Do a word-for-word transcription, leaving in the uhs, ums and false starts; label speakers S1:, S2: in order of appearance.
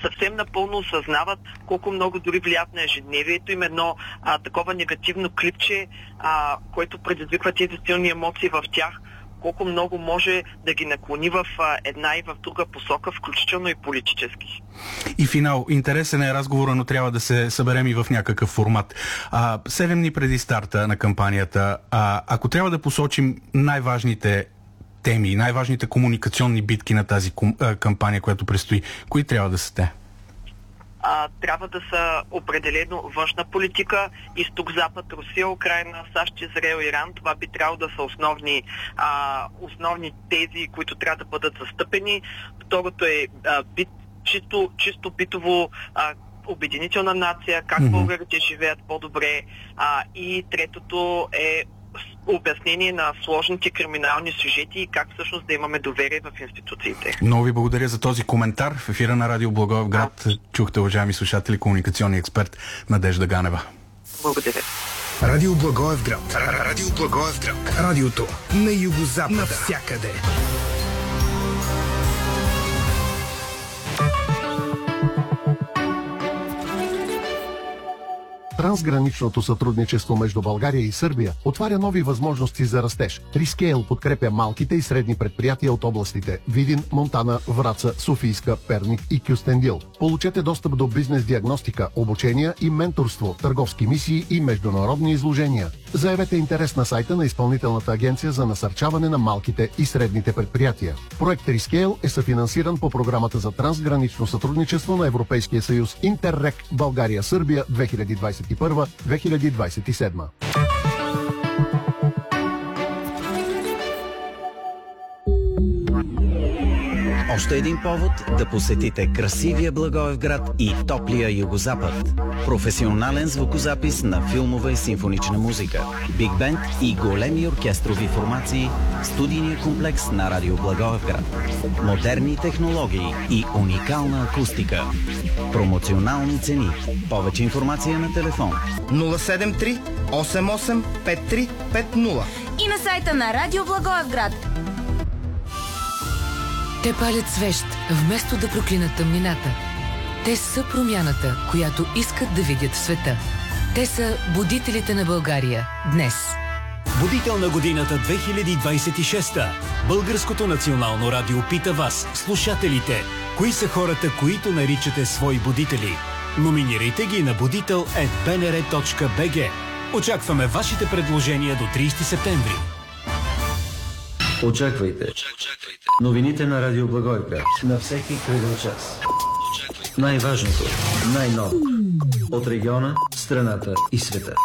S1: съвсем напълно осъзнават колко много дори влияят на ежедневието им едно а, такова негативно клипче, а, което предизвиква тези силни емоции в тях, колко много може да ги наклони в а, една и в друга посока, включително и политически.
S2: И финал. Интересен е разговора, но трябва да се съберем и в някакъв формат. А, седем дни преди старта на кампанията, а, ако трябва да посочим най-важните теми, най-важните комуникационни битки на тази кампания, която предстои, кои трябва да са те?
S1: А, трябва да са определено външна политика, изток-запад, Русия, Украйна, САЩ, Израел, Иран. Това би трябвало да са основни, а, основни тези, които трябва да бъдат застъпени. Второто е а, бит, чисто, чисто битово а, обединителна нация, как mm-hmm. българите живеят по-добре. А, и третото е обяснение на сложните криминални сюжети и как всъщност да имаме доверие в институциите.
S2: Много ви благодаря за този коментар. В ефира на Радио Благоевград чухте, уважаеми слушатели, комуникационния експерт Надежда Ганева.
S1: Благодаря.
S3: Радио Благоевград. Радио Благоевград. Радиото на югозапада. Навсякъде.
S4: Трансграничното сътрудничество между България и Сърбия отваря нови възможности за растеж. Рискейл подкрепя малките и средни предприятия от областите Видин, Монтана, Враца, Софийска, Перник и Кюстендил. Получете достъп до бизнес диагностика, обучения и менторство, търговски мисии и международни изложения. Заявете интерес на сайта на Изпълнителната агенция за насърчаване на малките и средните предприятия. Проект Рискейл е съфинансиран по програмата за трансгранично сътрудничество на Европейския съюз Интеррек България-Сърбия две хиляди двадесет и първа - две хиляди двадесет и седма.
S5: Още един повод да посетите красивия Благоевград и топлия югозапад. Професионален звукозапис на филмова и симфонична музика, биг бенд и големи оркестрови формации, студийния комплекс на Радио Благоевград. Модерни технологии и уникална акустика. Промоционални цени. Повече информация на телефон
S6: нула седем три осем осем пет три пет нула
S7: и на сайта на Радио Благоевград.
S8: Те палят свещ, вместо да проклинат тъмнината. Те са промяната, която искат да видят в света. Те са будителите на България днес.
S9: Будител на годината две хиляди двадесет и шеста. Българското национално радио пита вас, слушателите, кои са хората, които наричате свои будители. Номинирайте ги на будител ет би ен ер точка би джи. Очакваме вашите предложения до тридесети септември.
S10: Очаквайте. Новините на Радио Благоевград. На всеки кръгъл час. Най-важното, най-ново. От региона, страната и света.